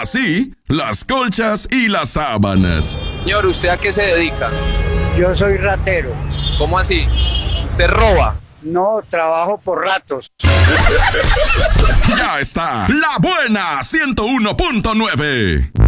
Así, las colchas y las sábanas. Señor, ¿usted a qué se dedica? Yo soy ratero. ¿Cómo así? ¿Usted roba? No, trabajo por ratos. Ya está, La Buena 101.9.